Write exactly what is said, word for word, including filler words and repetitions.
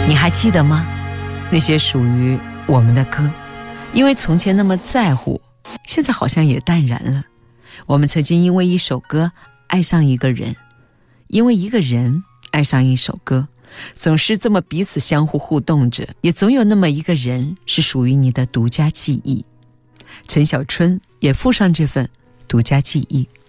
你还记得吗？那些属于我们的歌，因为从前那么在乎，现在好像也淡然了。我们曾经因为一首歌爱上一个人，因为一个人爱上一首歌，总是这么彼此相互互动着，也总有那么一个人是属于你的独家记忆。陈小春也附上这份独家记忆。